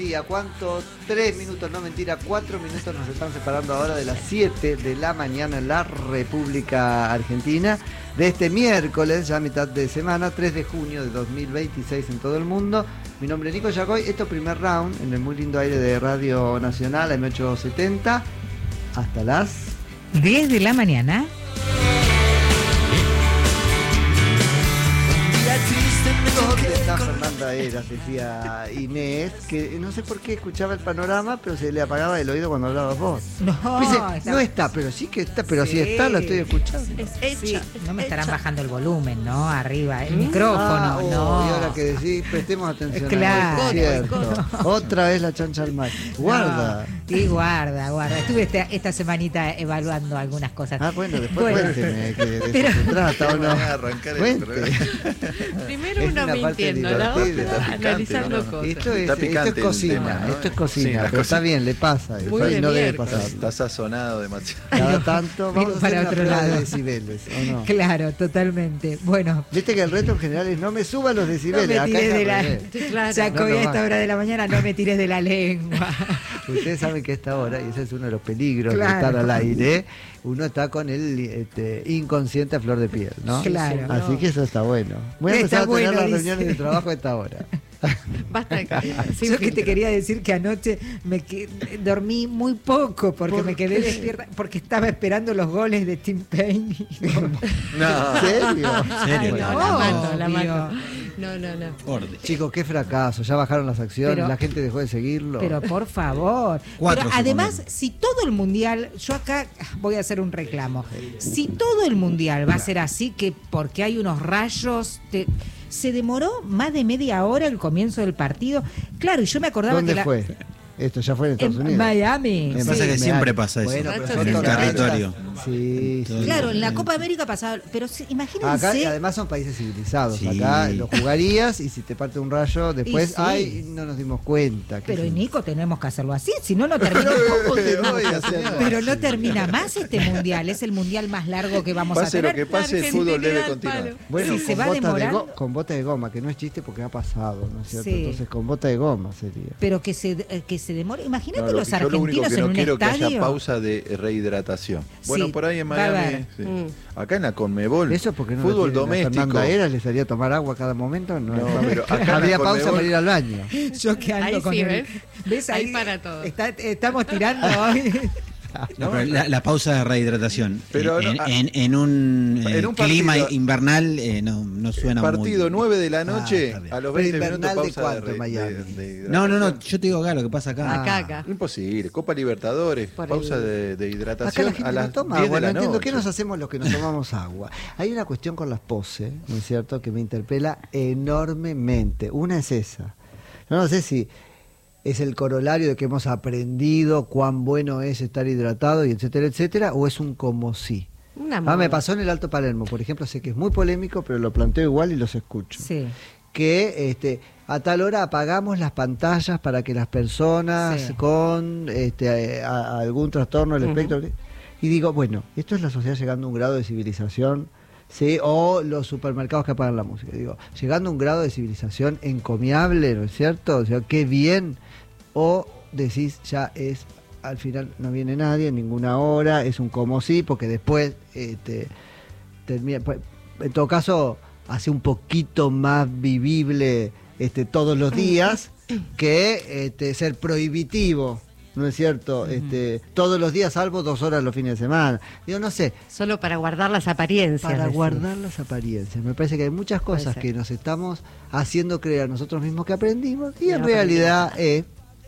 día. ¿Cuánto? 3 minutos, no mentira, 4 minutos nos están separando ahora de las 7 de la mañana en la República Argentina. De este miércoles, ya mitad de semana, 3 de junio de 2026 en todo el mundo. Mi nombre es Nico Yacoy. Esto es Primer Round en el muy lindo aire de Radio Nacional, M870. Hasta las 10 de la mañana. ¿Dónde está Fernanda Eras? Decía Inés, que no sé por qué escuchaba el panorama, pero se le apagaba el oído cuando hablabas vos. No está, pero sí que está, pero sí, sí está, la estoy escuchando. Sí, no me estarán bajando el volumen, ¿no? Arriba, el micrófono, no. Y ahora que decís, prestemos atención. Claro, a cierto. Otra vez la chancha al mar. Guarda. No, y guarda. Estuve esta semanita evaluando algunas cosas. Bueno, después cuénteme que de eso se trata o no. Primero uno mintiendo, la otra analizando cosas. Esto es cocina, tema, ¿no? Esto es cocina, pero está bien, le pasa. Muy no debe pasar. Está sazonado demasiado. Cada tanto vamos a hacer para otro lado. De decibeles, ¿o no? Claro, totalmente. Bueno. Viste que el reto en general es no me suba los decibeles. No me tires de la... Claro. Chaco, a esta hora de la mañana no me tires de la lengua. Ustedes saben que a esta hora, y ese es uno de los peligros de estar al aire, uno está con el inconsciente a flor de piel, ¿no? Claro. Así que eso está bueno. Voy a empezar a tener las reuniones de trabajo a esta hora. Basta de caer. Yo que te quería decir que anoche dormí muy poco porque me quedé despierta porque estaba esperando los goles de Tim Payne. No, ¿en serio? La mato. No. Chicos, qué fracaso. Ya bajaron las acciones, la gente dejó de seguirlo. Pero por favor. Pero además, si todo el mundial, yo acá voy a hacer un reclamo. Si todo el mundial va a ser así, que porque hay unos rayos, se demoró más de media hora el comienzo del partido. Claro, y yo me acordaba ¿Dónde fue? Esto ya fue en Estados Unidos. Miami. Me pasa que siempre pasa eso. Bueno, en el territorio. Sí. Claro, en la Copa América pasaba. Pero imagínense. Acá además son países civilizados. Sí. Acá lo jugarías y si te parte un rayo, después, no nos dimos cuenta. Pero Nico, tenemos que hacerlo así. Si no, no termina. Pero no termina más este mundial. Es el mundial más largo que vamos a tener. Pase lo que pase, el fútbol debe continuar. Bueno, se va a demorar. Con bota de goma, que no es chiste porque ha pasado, ¿no es cierto? Sí. Entonces, con bota de goma sería. Pero que se demore. Imagínate los yo lo único argentinos que en no un quiero estadio. que haya pausa de rehidratación. Bueno, Sí, por ahí en Miami. Sí. Acá en la Conmebol. Eso porque no fútbol lo tienen a doméstico. Fernanda Eras, ¿les haría tomar agua cada momento? No, pero acá había en la pausa Conmebol, para ir al baño. Yo que ando Ahí con sí, el... ¿Ves? Ahí para todo. Estamos tirando hoy. No, pero la pausa de rehidratación Pero en un clima partido, invernal no suena muy... Partido 9 de la noche, a los 20 minutos invernal pausa de cuánto, de Miami. hidratación. No, yo te digo acá lo que pasa acá. Acá. Imposible. Copa Libertadores, Por pausa ahí. de hidratación Acá la gente a las no toma 10 agua, de no la entiendo noche. qué nos hacemos los que no tomamos agua. Hay una cuestión con las poses, ¿no es cierto?, que me interpela enormemente. Una es esa. No sé si es el corolario de que hemos aprendido cuán bueno es estar hidratado y etcétera, etcétera, o es un como sí. Me pasó en el Alto Palermo, por ejemplo, sé que es muy polémico, pero lo planteo igual y los escucho. Sí. Que a tal hora apagamos las pantallas para que las personas con algún trastorno del espectro, y digo, bueno, esto es la sociedad llegando a un grado de civilización, ¿sí? O los supermercados que apagan la música, digo, llegando a un grado de civilización encomiable, ¿no es cierto? O sea, qué bien. O decís, ya es, al final no viene nadie en ninguna hora, es un como sí, porque después termina, en todo caso hace un poquito más vivible todos los días que ser prohibitivo, ¿no es cierto? Todos los días, salvo 2 horas los fines de semana. Digo, no sé. Solo para guardar las apariencias. Para guardar las apariencias. Me parece que hay muchas cosas que nos estamos haciendo creer nosotros mismos que aprendimos y en realidad es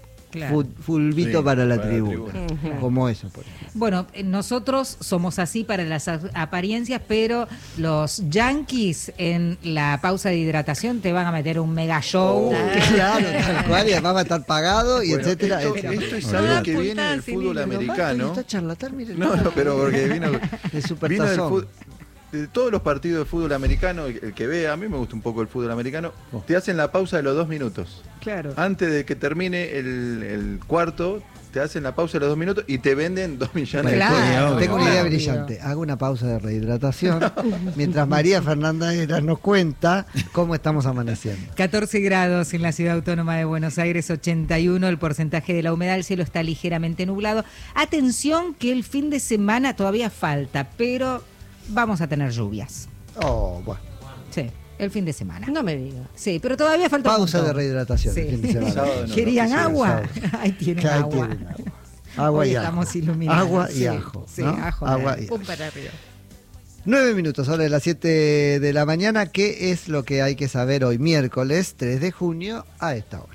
fulbito para la tribuna. Como eso, por ejemplo. Bueno, nosotros somos así para las apariencias, pero los yankees en la pausa de hidratación te van a meter un mega show. Claro, tal cual, y además va a estar pagado y etcétera. Esto es algo que viene del fútbol americano. Está charlatán, miren. No, pero porque vino el supertazón. de todos los partidos de fútbol americano, el que ve, a mí me gusta un poco el fútbol americano, te hacen la pausa de los 2 minutos. Claro. Antes de que termine el cuarto, te hacen la pausa de los 2 minutos y te venden 2 millones Claro, Tengo una idea brillante. Hago una pausa de rehidratación mientras María Fernanda Era nos cuenta cómo estamos amaneciendo. 14 grados en la Ciudad Autónoma de Buenos Aires, 81 el porcentaje de la humedad, el cielo está ligeramente nublado. Atención que el fin de semana todavía falta, pero vamos a tener lluvias. Oh, bueno. Sí. El fin de semana. No me digas. Sí, pero todavía falta pausa un de rehidratación. Sí. El fin de semana. Sábado no, ¿Querían no, agua? Ahí tienen Ahí agua. tienen agua. Agua Hoy y ajo. estamos iluminados. Agua y Sí, ajo. sí, ¿no? ajo. Agua y Pum ajo. para arriba. 9 minutos, ahora de las 7 de la mañana. ¿Qué es lo que hay que saber hoy, miércoles 3 de junio, a esta hora?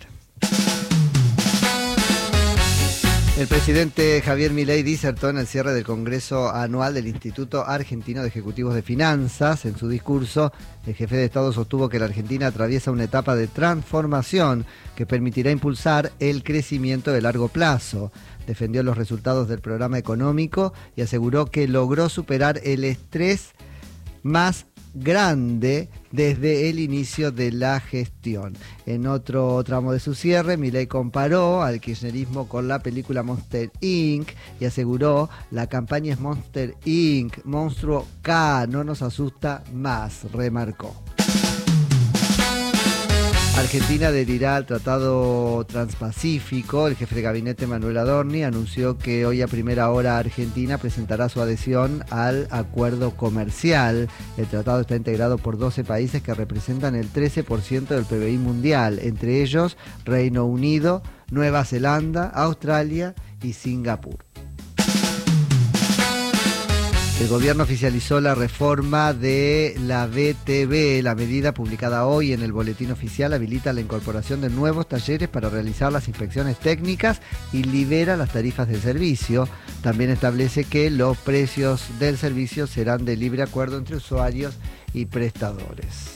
El presidente Javier Milei disertó en el cierre del Congreso Anual del Instituto Argentino de Ejecutivos de Finanzas. En su discurso, el jefe de Estado sostuvo que la Argentina atraviesa una etapa de transformación que permitirá impulsar el crecimiento de largo plazo. Defendió los resultados del programa económico y aseguró que logró superar el estrés más grande desde el inicio de la gestión. En otro tramo de su cierre, Milei comparó al kirchnerismo con la película Monster Inc. y aseguró: la campaña es Monster Inc., monstruo K, no nos asusta más, remarcó. Argentina adherirá al Tratado Transpacífico. El jefe de gabinete Manuel Adorni anunció que hoy a primera hora Argentina presentará su adhesión al acuerdo comercial. El tratado está integrado por 12 países que representan el 13% del PBI mundial, entre ellos Reino Unido, Nueva Zelanda, Australia y Singapur. El gobierno oficializó la reforma de la BTV. La medida publicada hoy en el boletín oficial habilita la incorporación de nuevos talleres para realizar las inspecciones técnicas y libera las tarifas del servicio. También establece que los precios del servicio serán de libre acuerdo entre usuarios y prestadores.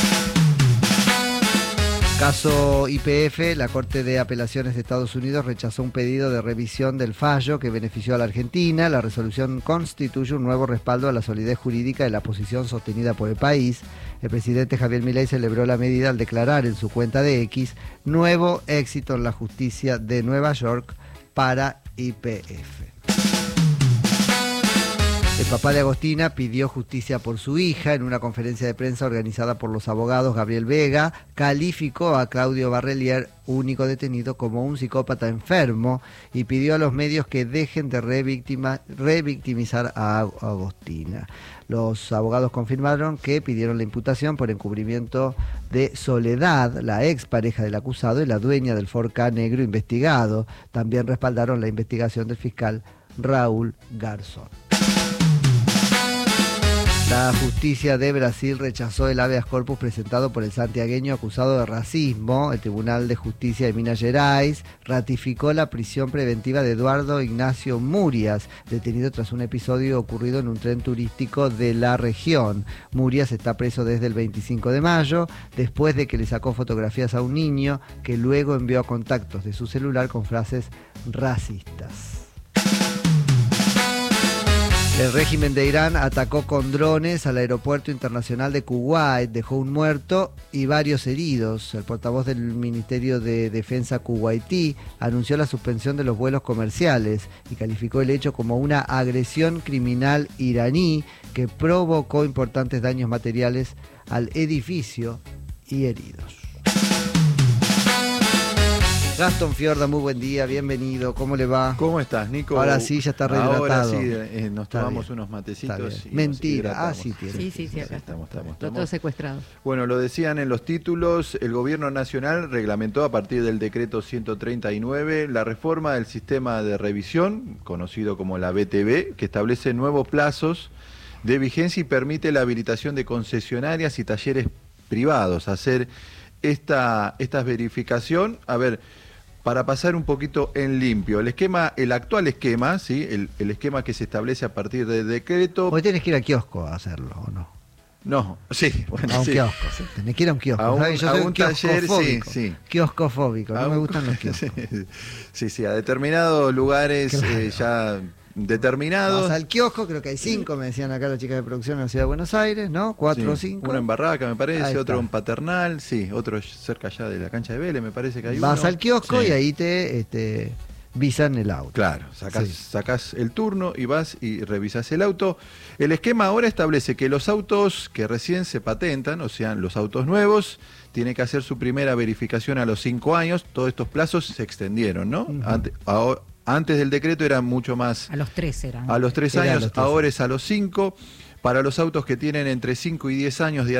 Caso YPF, la Corte de Apelaciones de Estados Unidos rechazó un pedido de revisión del fallo que benefició a la Argentina. La resolución constituye un nuevo respaldo a la solidez jurídica de la posición sostenida por el país. El presidente Javier Milei celebró la medida al declarar en su cuenta de X: nuevo éxito en la justicia de Nueva York para YPF. El papá de Agostina pidió justicia por su hija. En una conferencia de prensa organizada por los abogados, Gabriel Vega calificó a Claudio Barrelier, único detenido, como un psicópata enfermo y pidió a los medios que dejen de revictimizar a Agostina. Los abogados confirmaron que pidieron la imputación por encubrimiento de Soledad, la expareja del acusado y la dueña del Ford Ka negro investigado. También respaldaron la investigación del fiscal Raúl Garzón. La justicia de Brasil rechazó el habeas corpus presentado por el santiagueño acusado de racismo. El Tribunal de Justicia de Minas Gerais ratificó la prisión preventiva de Eduardo Ignacio Murias, detenido tras un episodio ocurrido en un tren turístico de la región. Murias está preso desde el 25 de mayo, después de que le sacó fotografías a un niño que luego envió a contactos de su celular con frases racistas. El régimen de Irán atacó con drones al aeropuerto internacional de Kuwait, dejó un muerto y varios heridos. El portavoz del Ministerio de Defensa kuwaití anunció la suspensión de los vuelos comerciales y calificó el hecho como una agresión criminal iraní que provocó importantes daños materiales al edificio y heridos. Gastón Fiorda, muy buen día, bienvenido, ¿cómo le va? ¿Cómo estás, Nico? Ahora sí, ya está rehidratado. Ahora sí, nos tomamos unos matecitos. Mentira, sí tiene. Sí, acá estamos. Todo secuestrado. Bueno, lo decían en los títulos, el gobierno nacional reglamentó a partir del decreto 139 la reforma del sistema de revisión, conocido como la BTV, que establece nuevos plazos de vigencia y permite la habilitación de concesionarias y talleres privados, hacer esta verificación. A ver, para pasar un poquito en limpio, el actual esquema, ¿sí? El esquema que se establece a partir del decreto. Hoy tenés que ir al kiosco a hacerlo, ¿o no? No, sí, bueno, a un sí. kiosco, sí. Tenés que ir a un kiosco. Yo soy un taller, sí. Kioscofóbico, no me gustan los kioscos. Sí, a determinados lugares claro. Ya determinados. Vas al kiosco, creo que hay 5, me decían acá las chicas de producción en la Ciudad de Buenos Aires, ¿no? 4 o 5. Uno en Barraca, me parece, otro en Paternal, sí, otro cerca allá de la cancha de Vélez, me parece que hay uno. Vas al kiosco y ahí te visan el auto. Claro, sacás el turno y vas y revisas el auto. El esquema ahora establece que los autos que recién se patentan, o sea, los autos nuevos, tiene que hacer su primera verificación a los 5 años. Todos estos plazos se extendieron, ¿no? Antes del decreto era mucho más. A los 3 eran. A los 3 años, ahora es a los 5. Para los autos que tienen entre 5 y 10 años de